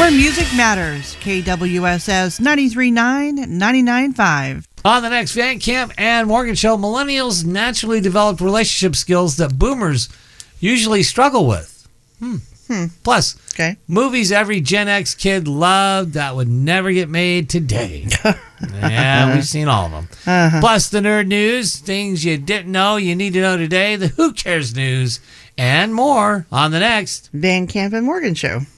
Where music matters. KWSS 93.9, 99.5. On the next Van Camp and Morgan Show, millennials naturally developed relationship skills that boomers usually struggle with. Plus, movies every Gen X kid loved that would never get made today. Yeah, we've seen all of them. Plus, the nerd news, things you didn't know you need to know today, the Who Cares news, and more on the next Van Camp and Morgan Show.